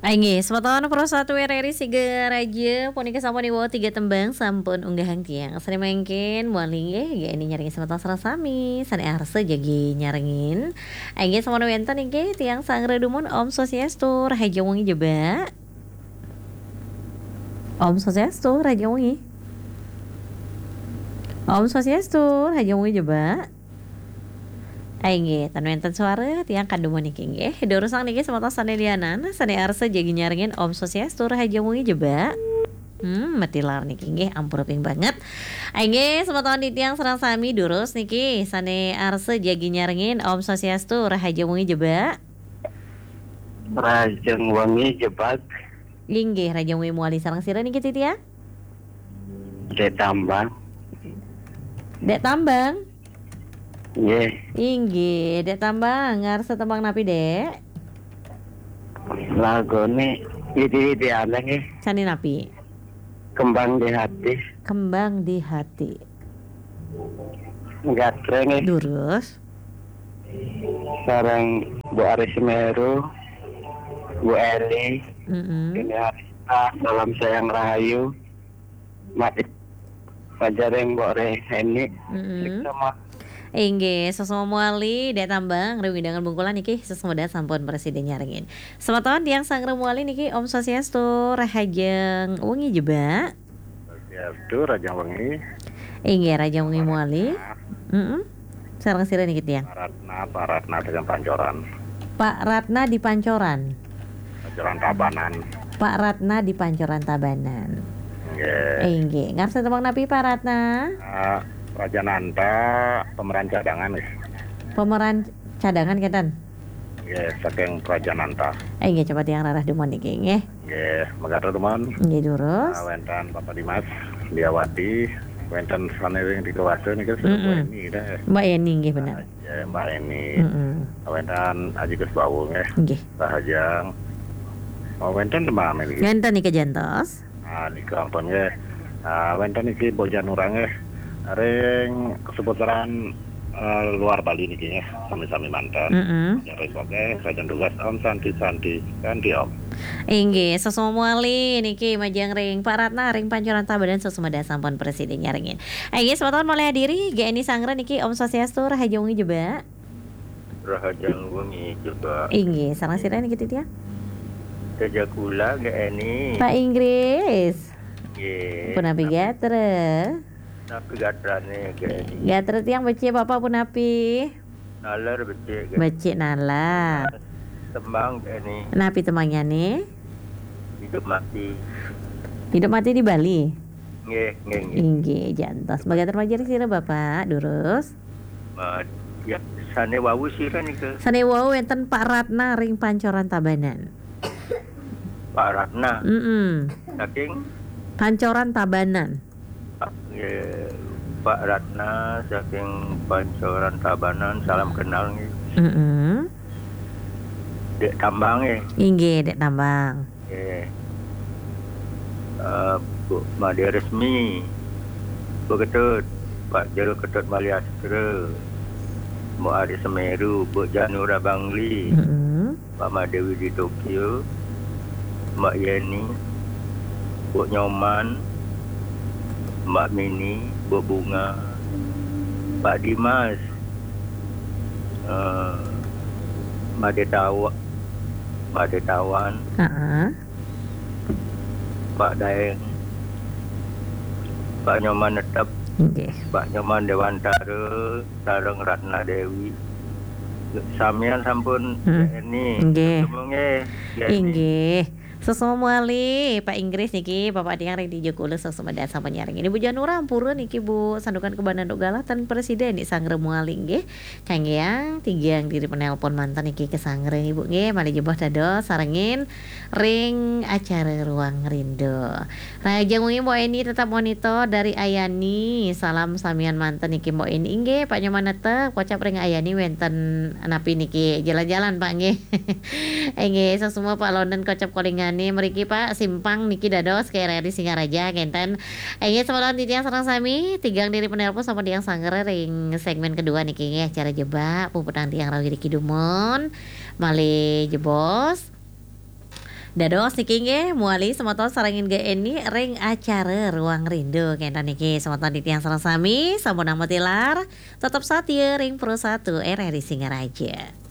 Aing semeton prosatu RRI Siga Raja punika sampun iwo 3 tembang sampun unggahang tiang sari mengken mualing ya ini nyaringin semeton sarasami sane arse jagi nyaringin aing sampun wenten nggih tiang sangredumun Om Swastiastu rahaja wengi jeba Om Swastiastu rahaja wengi Om Swastiastu rahaja wengi jeba Aing tan wenten suara tiang kadumun niki nggih. Dorosang niki semotos sane lianan sane arsa jagi nyaringin Om Swastiastu rahaja wengi jeba. Mati lar niki nggih ampun ping banget. Aing semoton di tiang serang sami durus niki sane arsa jagi nyaringin Om Swastiastu rahaja wengi jeba. Raja wengi jebak Inggih rahaja wengi muali sareng sira niki titia. de tambang. Dek tambang. Nggih, Inggih, dek tambang ngarsa tembang napi dek. lagone ide-ide aneh nggih, Sani napi. kembang di hati. Kembang di hati. Gatre nggih, Durus. sareng Bu Aris Semeru, Bu Eli, ini Arista, Salam Sayang Rahayu, Mak Pajareng Mbok Reheni, sama Inggih, sesama muali dek tambang rewi dengan bungkulan niki sesemoda sampun presiden nyaringin. Sematon tiang sangre muali niki Om Swastiastu rahajeng wengi jeba. Swastiastu Raja Wengi, Inggih rajeng wengi muali. Sareng sira niki tiang. Pak Ratna dengan Pancoran, Pak Ratna di Pancoran. Pancoran Tabanan. Pak Ratna di Pancoran Tabanan. Nggih. Inggih, ngarsa tembang napi Pak Ratna? Raja Nanta pemeran cadangan nih. Pemeran cadangan keten. Ya, saking Raja Nanta. Inggih coba tiang rarah dumon niki nggih. Ya, Megatro Duman. Inggih durus. Wenten Bapak Dimas Diawati, wenten sanering di Kewaso niki sudah ini deh. Mbak Eni nggih bener. Ya, Mbak ini. Wenten Haji Gus Bawu nggih. Nggih. Rahajang. Wenten demam iki. Ngenten niki jantos. Di kampung nggih. Wenten iki Bojanurang nggih. Ring keseputaran luar Bali niki ya, sami-sami mantan. Jadi oke, saya tugas Om Santi kan di Om. Inggih, sesama muali niki majang ring Pak Ratna ring Pancoran Tabanan sesumada sampun presiden nyaringin. Inggih, selamat mulai hadiri GNI Sangre niki Om Swastiastu rahaja wengi jeba. Rahaja wengi jeba. Inggih, sareng sira niki titia. Teja kula GNI. Pak Inggris. Nggih. Punapi gatre. Napi gatrane GNI. Gatre tiang becik Bapak punapi. Nalar becik. Becik nalar. Tembang GNI. Napi temangnya nih? Hidup mati. Hidup mati di Bali. Nggih. Inggih, jantos. Baga termajar sira Bapak, durus. Ya, sane wawu sira niki. Sane wau enten Pak Ratna ring Pancoran Tabanan. Pak Ratna. Saking Pancoran Tabanan. Ya, Pak Ratna saking Pancoran Tabanan, salam kenal nih. Dek tambang ya. Inggih, dek tambang. Bu Made Resmi, Bu Ketut, Pak Jero Ketut Maliastra, Bu Aris Semeru, Bu Janura Bangli, Pak Madewi di Tokyo, Mbak Yeni, Bu Nyoman, Mbak Mini, Bu Bunga, Pak Dimas, Mbak Detawan, Pak Daeng, Pak Nyoman Netep, Pak Nyoman Dewantara, sareng Ratna Dewi. Samian sampun ini. Inggih. Sesama muali Pak Inggris niki Bapak tiang ring di Jogolo sesumada sampun nyaring. Ini Bu Janura ampura niki Bu sandukan kebanan Galah tan presiden di sangre muali nggih. Kang yang tigang diri penelpon mantan niki ke sangre Ibu nggih mali jebah dados sarengin ring acara ruang rindu. Raja wengi Mbok Eni tetap monitor dari Ayani. Salam samian mantan niki Mbok Eni nggih Pak Nyoman tetep kocap ring Ayani wenten napi niki jalan-jalan Pak nggih. Nggih semua Pak London kocap kolingan nih meriki Pak simpang niki dados ke RRI Singaraja kenten ayeuna sabalon titiang sareng sami tigang diri penelpon sama tiang sangere ring segmen kedua niki nggih acara jebak puputang tiang rawi di Kidumon malih jebos Dados niki nggih muali semoton sarengin ge eni ring acara Ruang Rindu kenta niki semoton di tiang sareng sami sampun tilar tetep satya ring Pro 1 RRI Singaraja.